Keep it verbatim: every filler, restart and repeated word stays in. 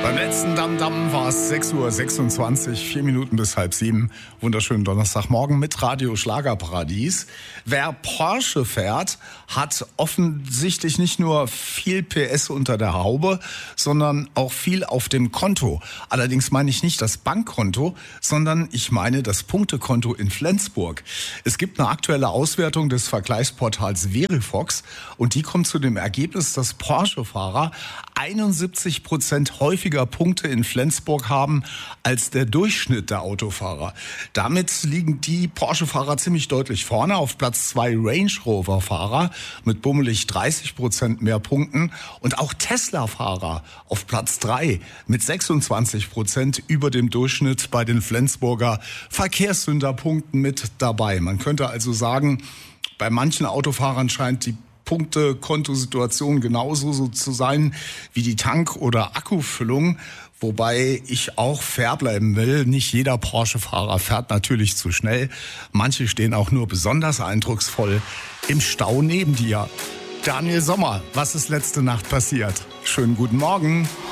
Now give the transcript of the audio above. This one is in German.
Beim letzten Damm-Damm war es sechs Uhr sechsundzwanzig, vier Minuten bis halb sieben. Wunderschönen Donnerstagmorgen mit Radio Schlagerparadies. Wer Porsche fährt, hat offensichtlich nicht nur viel P S unter der Haube, sondern auch viel auf dem Konto. Allerdings meine ich nicht das Bankkonto, sondern ich meine das Punktekonto in Flensburg. Es gibt eine aktuelle Auswertung des Vergleichsportals Verifox und die kommt zu dem Ergebnis, dass Porsche-Fahrer einundsiebzig Prozent häufiger Punkte in Flensburg haben als der Durchschnitt der Autofahrer. Damit liegen die Porsche-Fahrer ziemlich deutlich vorne. Auf Platz zwei Range Rover-Fahrer mit bummelig dreißig Prozent mehr Punkten und auch Tesla-Fahrer auf Platz drei mit sechsundzwanzig Prozent über dem Durchschnitt bei den Flensburger Verkehrssünderpunkten mit dabei. Man könnte also sagen, bei manchen Autofahrern scheint die Punkte-Kontosituation genauso so zu sein wie die Tank- oder Akkufüllung. Wobei ich auch fair bleiben will. Nicht jeder Porsche-Fahrer fährt natürlich zu schnell. Manche stehen auch nur besonders eindrucksvoll im Stau neben dir. Daniel Sommer, was ist letzte Nacht passiert? Schönen guten Morgen.